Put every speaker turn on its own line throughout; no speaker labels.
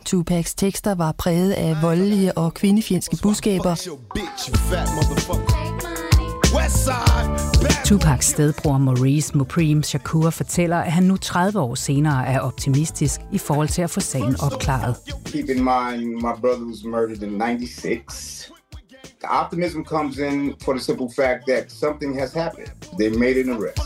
Tupacs tekster var præget af voldelige og kvindefjendske budskaber.
Tupacs stedbror Maurice Mopreme Shakur fortæller, at han nu 30 år senere er optimistisk i forhold til at få sagen opklaret.
Keep in mind, my brother was murdered in 96. The optimism comes in for the simple fact that something has happened. They made an arrest.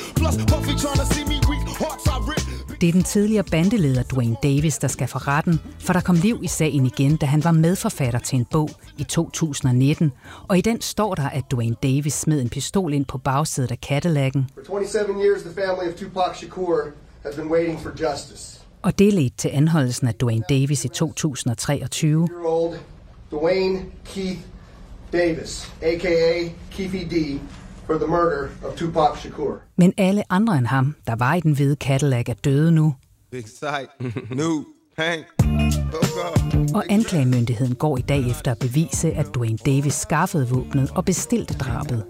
Det er den tidligere bandeleder Duane Davis, der skal for retten, for der kom liv i sagen igen, da han var medforfatter til en bog i 2019. Og i den står der, at Duane Davis smed en pistol ind på bagsædet af Cadillac'en.
For 27 years, the family of Tupac Shakur has been waiting for justice.
Og det ledte til anholdelsen af Duane Davis i 2023.
Duane Keith Davis, a.k.a. Keefy D, for the murder of Tupac Shakur.
Men alle andre end ham, der var i den hvide Cadillac, er døde nu.
Big sight. New paint.
Og anklagemyndigheden går i dag efter at bevise, at Duane Davis skaffede våbnet og bestilte drabet.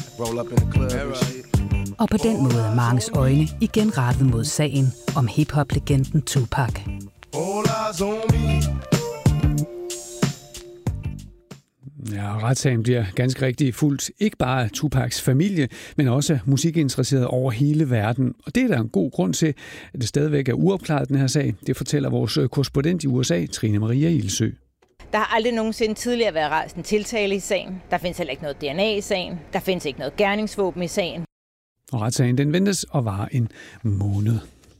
Og på den måde er manges øjne igen rettet mod sagen om hip-hop-legenden Tupac.
Ja, retssagen bliver ganske rigtig fuldt ikke bare af Tupacs familie, men også musikinteresserede over hele verden. Og det er der en god grund til, at det stadigvæk er uopklaret, den her sag. Det fortæller vores korrespondent i USA, Trine Maria Ilsø.
Der har aldrig nogensinde tidligere været rejst en tiltale i sagen. Der findes heller ikke noget DNA i sagen. Der findes ikke noget gerningsvåben i sagen.
Og retssagen den ventes at vare en måned.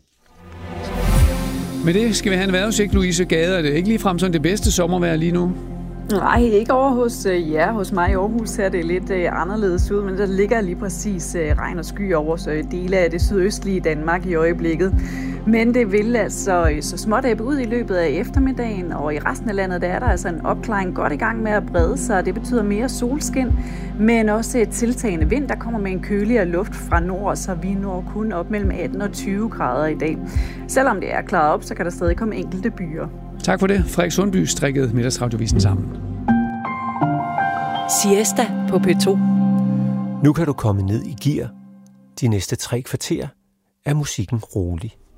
Med det skal vi have en vejrudsigt, Louise Gade. Er det ikke ligefrem sådan det bedste sommervejr lige nu?
Nej, ikke over hos jer. Hos mig i Aarhus ser det lidt anderledes ud, men der ligger lige præcis regn og sky over så dele af det sydøstlige Danmark i øjeblikket. Men det vil altså så småt ebbe ud i løbet af eftermiddagen, og i resten af landet der er der altså en opklaring godt i gang med at brede sig. Det betyder mere solskin, men også et tiltagende vind, der kommer med en køligere luft fra nord, så vi når kun op mellem 18 og 20 grader i dag. Selvom det er klaret op, så kan der stadig komme enkelte byer.
Tak for det. Frederik Sundby strikkede Middagsradiovisen sammen.
Siesta på P2. Nu kan du komme ned i gear. De næste 3 kvarter er musikken rolig.